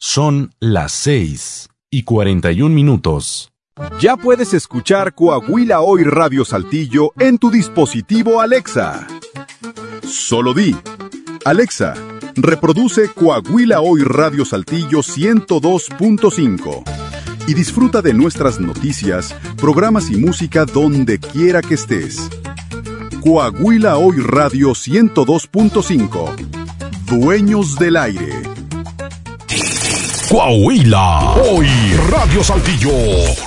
Son las 6:41. Ya puedes escuchar Coahuila Hoy Radio Saltillo en tu dispositivo Alexa. Solo di: Alexa, reproduce Coahuila Hoy Radio Saltillo 102.5 y disfruta de nuestras noticias, programas y música donde quiera que estés. Coahuila Hoy Radio 102.5. Dueños del aire. Coahuila Hoy Radio Saltillo.